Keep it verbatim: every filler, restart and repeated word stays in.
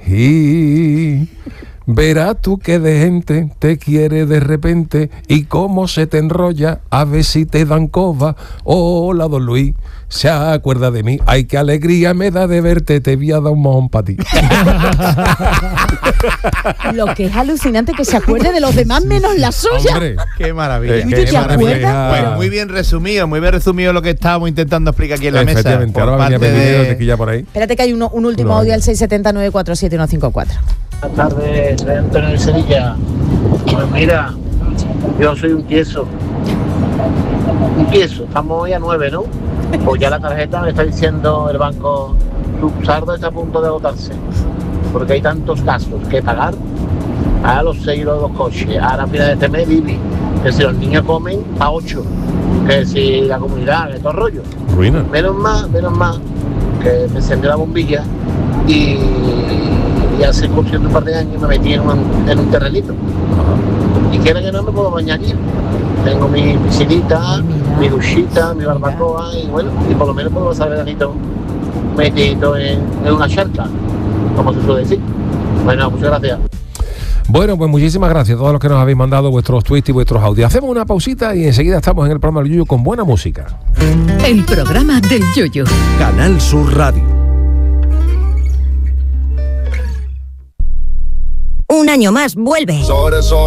Y verás tú que de gente te quiere de repente y cómo se te enrolla, a ver si te dan coba. Hola, don Luis, se acuerda de mí. Ay, qué alegría me da de verte, te voy a dar un mojón para ti. Lo que es alucinante que se acuerde de los demás menos la suya. Hombre, qué maravilla. ¿Y tú Qué te maravilla. acuerdas? Pues muy bien resumido, muy bien resumido lo que estábamos intentando explicar aquí en la mesa. Efectivamente, ahora va a venir de... de... tequilla por ahí. Espérate que hay uno, un último No, audio no. al seis siete nueve cuatro siete uno cinco cuatro. Buenas tardes, soy Antonio de Sevilla. Pues mira, yo soy un queso. Un queso, estamos hoy a nueve, ¿no? Pues ya la tarjeta me está diciendo el banco, tu saldo está a punto de agotarse. Porque hay tantos gastos que pagar. A los seis los dos coches, ahora a final de este mes, Bibi. Que si los niños comen, a ocho. Que si la comunidad, que todo rollo. Ruina. Menos más, menos más, que me encendió la bombilla y, y hace cuestión de un par de años me metí en un, en un terrenito. Y quiera que no me puedo bañar aquí. Tengo mi piscinita, mi duchita, mi barbacoa y bueno, y por lo menos puedo pasar el veranito metido en, en una charca, como se suele decir. Bueno, muchas gracias. Bueno, pues muchísimas gracias a todos los que nos habéis mandado vuestros tweets y vuestros audios. Hacemos una pausita y enseguida estamos en el programa del Yuyu con buena música. El programa del Yuyu. Canal Sur Radio. Un año más vuelve. Sobre, sobre.